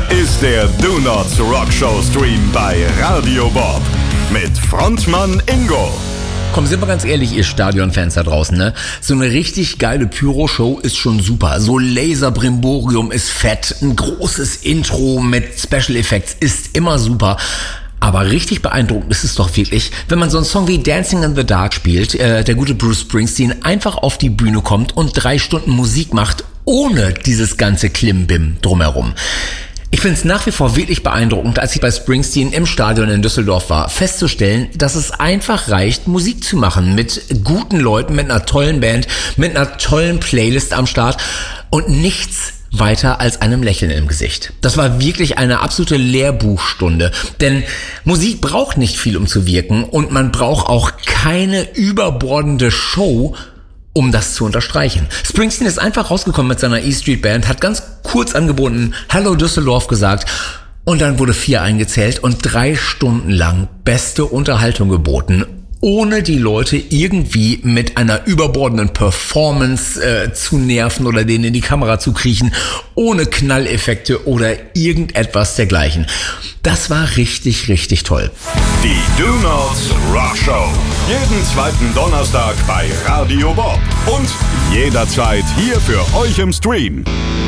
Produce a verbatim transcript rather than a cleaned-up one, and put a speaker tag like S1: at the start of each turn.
S1: ist der Do Nots Rock Show Stream bei Radio Bob mit Frontmann Ingo.
S2: Komm, sind wir ganz ehrlich, ihr Stadionfans da draußen, ne? So eine richtig geile Pyro-Show ist schon super. So Laser-Brimborium ist fett. Ein großes Intro mit Special Effects ist immer super. Aber richtig beeindruckend ist es doch wirklich, wenn man so einen Song wie Dancing in the Dark spielt, äh, der gute Bruce Springsteen einfach auf die Bühne kommt und drei Stunden Musik macht, ohne dieses ganze Klimbim drumherum. Ich finde es nach wie vor wirklich beeindruckend, als ich bei Springsteen im Stadion in Düsseldorf war, festzustellen, dass es einfach reicht, Musik zu machen mit guten Leuten, mit einer tollen Band, mit einer tollen Playlist am Start und nichts weiter als einem Lächeln im Gesicht. Das war wirklich eine absolute Lehrbuchstunde, denn Musik braucht nicht viel, um zu wirken, und man braucht auch keine überbordende Show, um das zu unterstreichen. Springsteen ist einfach rausgekommen mit seiner E-Street Band, hat ganz kurz angeboten, Hallo Düsseldorf gesagt, und dann wurde vier eingezählt und drei Stunden lang beste Unterhaltung geboten, ohne die Leute irgendwie mit einer überbordenden Performance äh, zu nerven oder denen in die Kamera zu kriechen, ohne Knalleffekte oder irgendetwas dergleichen. Das war richtig, richtig toll.
S1: Die Do Nots Rock Show. Jeden zweiten Donnerstag bei Radio Bob. Und jederzeit hier für euch im Stream.